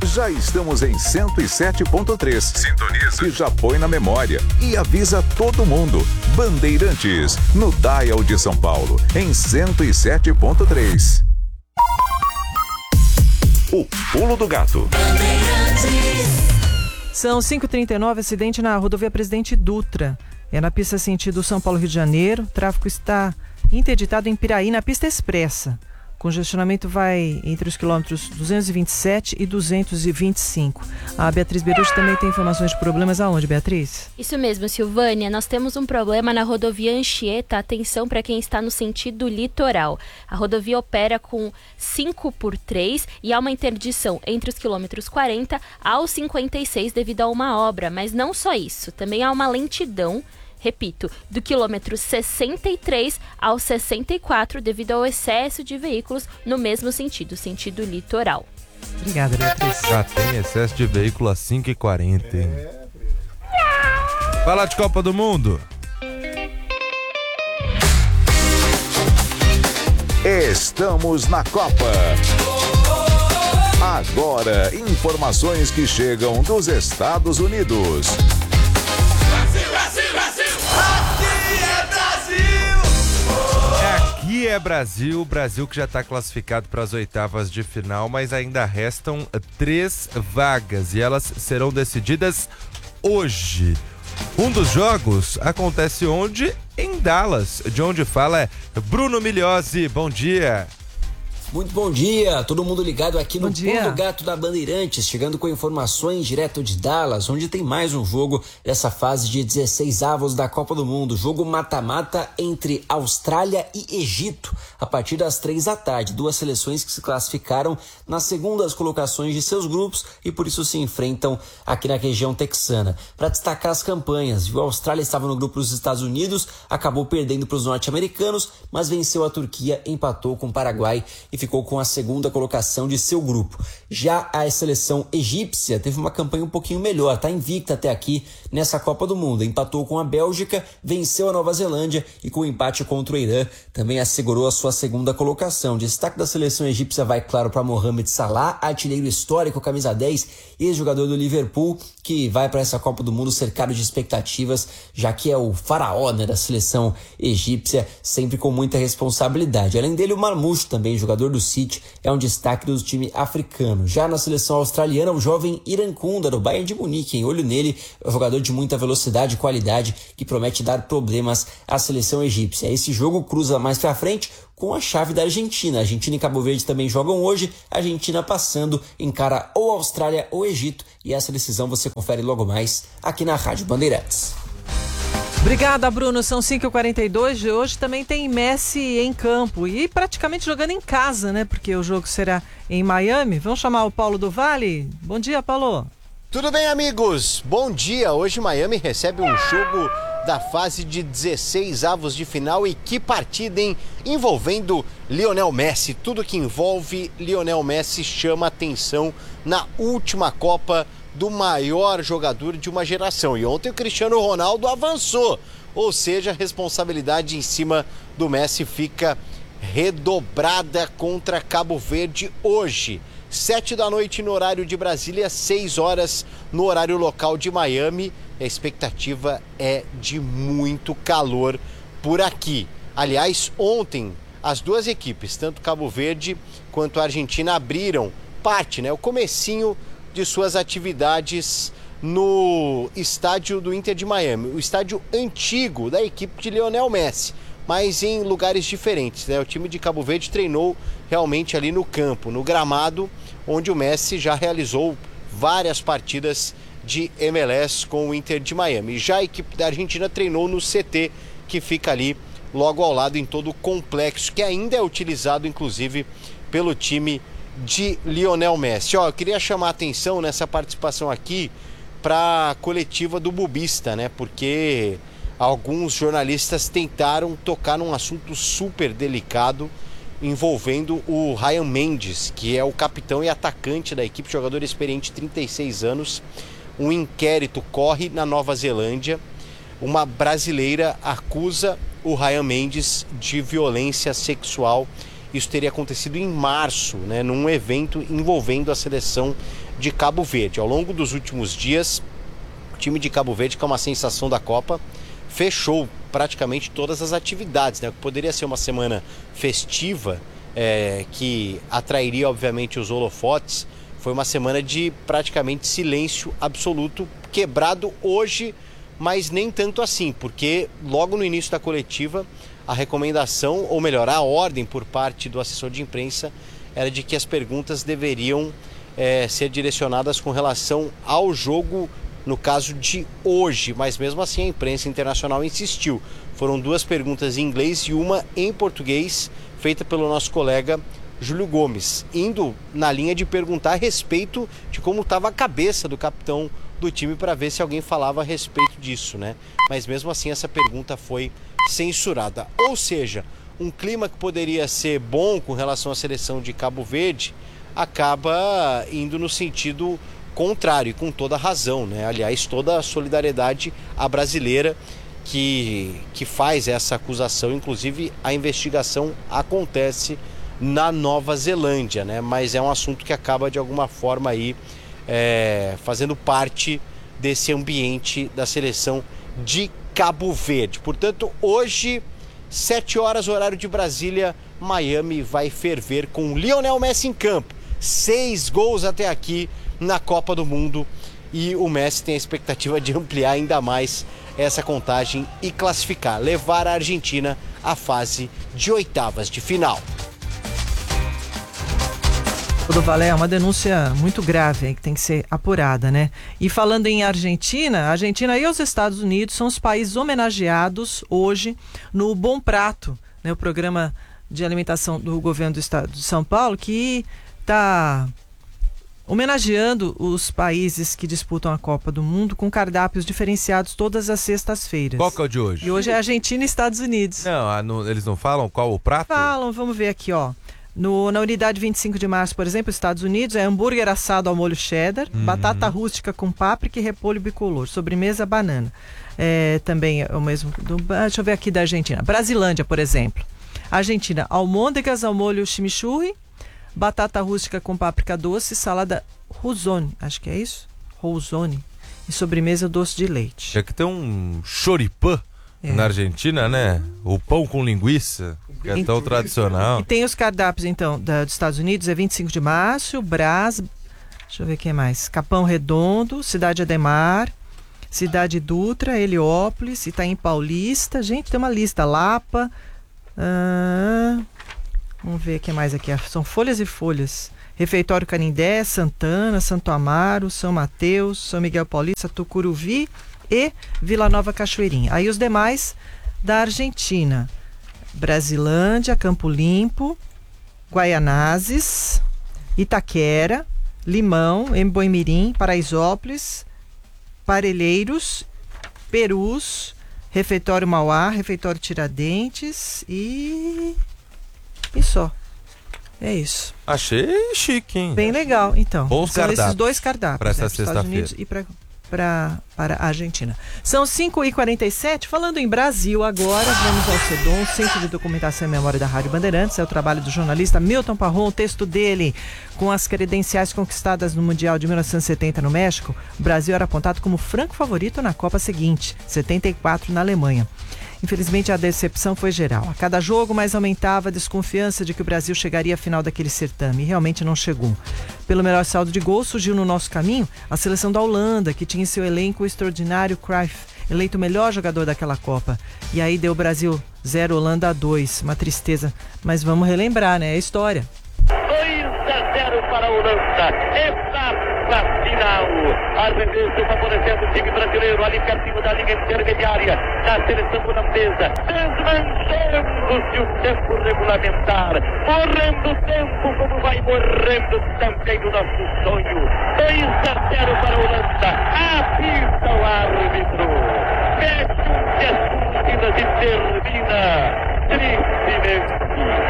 Já estamos em 107.3. Sintoniza. E já põe na memória. E avisa todo mundo. Bandeirantes, no Dial de São Paulo, em 107.3. O Pulo do Gato. São 5h39, acidente na rodovia Presidente Dutra. É na pista sentido São Paulo, Rio de Janeiro. O tráfego está interditado em Piraí, na pista expressa. Congestionamento vai entre os quilômetros 227 e 225. A Beatriz Berucci também tem informações de problemas aonde, Beatriz? Isso mesmo, Silvânia. Nós temos um problema na rodovia Anchieta. Atenção para quem está no sentido litoral. A rodovia opera com 5x3 e há uma interdição entre os quilômetros 40 aos 56 devido a uma obra. Mas não só isso, também há uma lentidão, repito, do quilômetro 63 ao 64 devido ao excesso de veículos no mesmo sentido litoral. Obrigada, Beatriz. Já tem excesso de veículo às 5h40. Falar de Copa do Mundo. Estamos na Copa. Agora, informações que chegam dos Estados Unidos. Aqui é Brasil, Brasil que já está classificado para as oitavas de final, mas ainda restam 3 vagas e elas serão decididas hoje. Um dos jogos acontece onde? Em Dallas, de onde fala é Bruno Migliosi. Bom dia. Muito bom dia, todo mundo ligado aqui no Pulo do Gato da Bandeirantes, chegando com informações direto de Dallas, onde tem mais um jogo dessa fase de 16avos da Copa do Mundo, jogo mata-mata entre Austrália e Egito, a partir das 3 da tarde, 2 seleções que se classificaram nas segundas colocações de seus grupos e por isso se enfrentam aqui na região texana. Para destacar as campanhas, a Austrália estava no grupo dos Estados Unidos, acabou perdendo para os norte-americanos, mas venceu a Turquia, empatou com o Paraguai e ficou com a segunda colocação de seu grupo. Já a seleção egípcia teve uma campanha um pouquinho melhor, está invicta até aqui nessa Copa do Mundo. Empatou com a Bélgica, venceu a Nova Zelândia e com o empate contra o Irã também assegurou a sua segunda colocação. Destaque da seleção egípcia vai, claro, para Mohamed Salah, artilheiro histórico, camisa 10, ex-jogador do Liverpool, que vai para essa Copa do Mundo cercado de expectativas, já que é o faraó, né, da seleção egípcia, sempre com muita responsabilidade. Além dele, o Marmoush, também jogador do City, é um destaque do time africano. Já na seleção australiana, o jovem Irankunda, do Bayern de Munique, em olho nele, é um jogador de muita velocidade e qualidade que promete dar problemas à seleção egípcia. Esse jogo cruza mais pra frente com a chave da Argentina. Argentina e Cabo Verde também jogam hoje. A Argentina passando encara ou Austrália ou Egito. E essa decisão você confere logo mais aqui na Rádio Bandeirantes. Obrigada, Bruno. São 5h42. Hoje também tem Messi em campo e praticamente jogando em casa, né? Porque o jogo será em Miami. Vamos chamar o Paulo do Vale? Bom dia, Paulo. Tudo bem, amigos? Bom dia. Hoje Miami recebe um jogo da fase de 16avos de final e que partida, hein? Envolvendo Lionel Messi. Tudo que envolve Lionel Messi chama atenção na última Copa do maior jogador de uma geração. E ontem o Cristiano Ronaldo avançou, ou seja, a responsabilidade em cima do Messi fica redobrada contra Cabo Verde hoje. 7 da noite no horário de Brasília, 6 horas no horário local de Miami. A expectativa é de muito calor por aqui. Aliás, ontem as duas equipes, tanto Cabo Verde quanto a Argentina, abriram parte, né, o comecinho de suas atividades no estádio do Inter de Miami, o estádio antigo da equipe de Lionel Messi, mas em lugares diferentes, né? O time de Cabo Verde treinou realmente ali no campo, no gramado, onde o Messi já realizou várias partidas de MLS com o Inter de Miami. Já a equipe da Argentina treinou no CT, que fica ali logo ao lado em todo o complexo, que ainda é utilizado inclusive pelo time de Lionel Messi. Eu queria chamar a atenção nessa participação aqui para a coletiva do Bubista, né? Porque alguns jornalistas tentaram tocar num assunto super delicado envolvendo o Ryan Mendes, que é o capitão e atacante da equipe, jogador experiente, 36 anos. Um inquérito corre na Nova Zelândia. Uma brasileira acusa o Ryan Mendes de violência sexual isso teria acontecido em março, né, num evento envolvendo a seleção de Cabo Verde. Ao longo dos últimos dias, o time de Cabo Verde, que é uma sensação da Copa, fechou praticamente todas as atividades, né? Poderia ser uma semana festiva, que atrairia obviamente os holofotes. Foi uma semana de praticamente silêncio absoluto, quebrado hoje, mas nem tanto assim, porque logo no início da coletiva a recomendação, ou melhor, a ordem por parte do assessor de imprensa era de que as perguntas deveriam ser direcionadas com relação ao jogo, no caso de hoje, mas mesmo assim a imprensa internacional insistiu. Foram 2 perguntas em inglês e uma em português, feita pelo nosso colega Júlio Gomes, indo na linha de perguntar a respeito de como estava a cabeça do capitão do time, para ver se alguém falava a respeito disso, né? Mas mesmo assim essa pergunta foi censurada. Ou seja, um clima que poderia ser bom com relação à seleção de Cabo Verde acaba indo no sentido contrário, e com toda razão, né? Aliás, toda a solidariedade à brasileira que faz essa acusação. Inclusive a investigação acontece na Nova Zelândia, né? Mas é um assunto que acaba de alguma forma aí fazendo parte desse ambiente da seleção de Cabo Verde. Portanto, hoje, 7 horas, horário de Brasília, Miami vai ferver com Lionel Messi em campo. 6 gols até aqui na Copa do Mundo, e o Messi tem a expectativa de ampliar ainda mais essa contagem e classificar, levar a Argentina à fase de oitavas de final. Do Valé, é uma denúncia muito grave aí, que tem que ser apurada, né? E falando em Argentina, a Argentina e os Estados Unidos são os países homenageados hoje no Bom Prato, né? O programa de alimentação do governo do estado de São Paulo, que está homenageando os países que disputam a Copa do Mundo com cardápios diferenciados todas as sextas-feiras. Qual que é o de hoje? E hoje é Argentina e Estados Unidos. Não, eles não falam qual o prato? Falam, vamos ver aqui, ó. Na unidade 25 de março, por exemplo, Estados Unidos, é hambúrguer assado ao molho cheddar, batata rústica com páprica e repolho bicolor, sobremesa banana. Também é o mesmo, deixa eu ver aqui da Argentina. Brasilândia, por exemplo. Argentina, almôndegas ao molho chimichurri, batata rústica com páprica doce, salada rousone, acho que é isso? Rousone. E sobremesa doce de leite. Tinha que ter um choripã na Argentina, né? O pão com linguiça, que é tão tradicional. E tem os cardápios, então, dos Estados Unidos, é 25 de março, Brás, deixa eu ver o que mais, Capão Redondo, Cidade Ademar, Cidade Dutra, Heliópolis, Itaim Paulista, gente, tem uma lista, Lapa, vamos ver o que mais aqui, são folhas e folhas, Refeitório Canindé, Santana, Santo Amaro, São Mateus, São Miguel Paulista, Tucuruvi e Vila Nova Cachoeirinha. Aí os demais da Argentina: Brasilândia, Campo Limpo, Guaianazes, Itaquera, Limão, Emboimirim, Paraisópolis, Parelheiros, Perus, Refeitório Mauá, Refeitório Tiradentes e só. É isso. Achei chique, hein? Bem legal, então. Bons são cardápios esses 2 cardápios para essa Estados Unidos e para a Argentina. São 5h47, falando em Brasil agora, vamos ao CEDOM, Centro de Documentação e Memória da Rádio Bandeirantes. É o trabalho do jornalista Milton Parron, o texto dele: com as credenciais conquistadas no Mundial de 1970 no México, o Brasil era apontado como franco favorito na Copa seguinte, 74 na Alemanha. Infelizmente a decepção foi geral. A cada jogo mais aumentava a desconfiança de que o Brasil chegaria à final daquele certame, e realmente não chegou. Pelo melhor saldo de gol, surgiu no nosso caminho a seleção da Holanda, que tinha em seu elenco o extraordinário Cruyff, eleito o melhor jogador daquela Copa. E aí deu Brasil 0, Holanda 2. Uma tristeza, mas vamos relembrar, né? É a história. 2-0 para a Holanda. Está na final. Arremesso favorecendo o time brasileiro ali pertinho da linha intermediária da seleção holandesa. Desmanchando-se o tempo regulamentar. Morrendo o tempo como vai morrendo também o nosso sonho. 2-0 para a Holanda. Apita o árbitro. Mete descontidas e termina tristemente,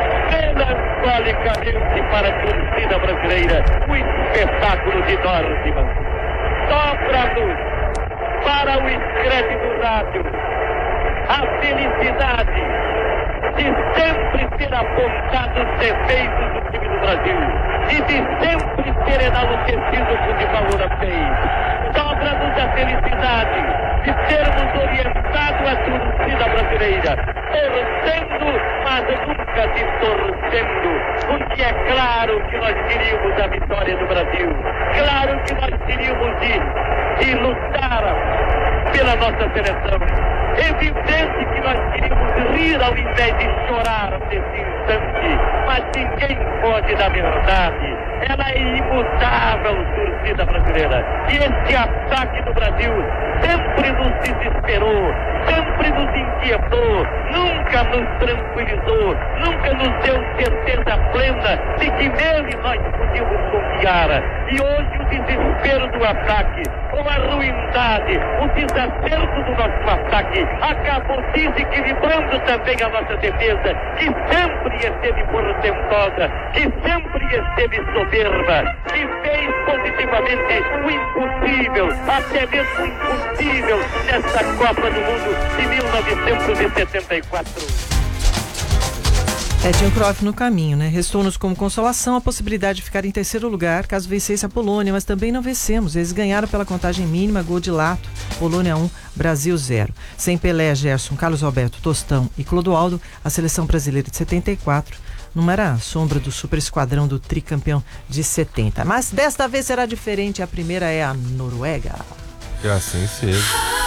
melancolicamente para a torcida brasileira, o espetáculo de Nordman. Dobra a luz para o escreve do rádio. A felicidade de sempre ter apontado os defeitos do time do Brasil e de sempre ter enaltecido o futebol europeu. Sobra-nos a felicidade de termos orientado a torcida brasileira, torcendo, mas nunca distorcendo, porque é claro que nós queríamos a vitória do Brasil, claro que nós queríamos de lutar pela nossa seleção. Evidente que nós queríamos rir ao invés de chorar nesse instante, mas ninguém pode, na verdade. Ela é imutável, torcida brasileira. E esse ataque do Brasil sempre nos desesperou, sempre nos inquietou, nunca nos tranquilizou, nunca nos deu certeza plena de que nele nós podíamos confiar. E hoje o desespero do ataque, com a ruindade, o desacerto do nosso ataque, acabou desequilibrando também a nossa defesa, que sempre esteve portentosa, que sempre esteve soberba, que fez positivamente o impossível, até mesmo o impossível, nessa Copa do Mundo de 1974. Tinha o Cruyff no caminho, né? Restou-nos como consolação a possibilidade de ficar em terceiro lugar caso vencesse a Polônia, mas também não vencemos. Eles ganharam pela contagem mínima, gol de Lato, Polônia 1, Brasil 0. Sem Pelé, Gerson, Carlos Alberto, Tostão e Clodoaldo, a seleção brasileira de 74 não era a sombra do super esquadrão do tricampeão de 70. Mas desta vez será diferente, a primeira é a Noruega. Que assim seja.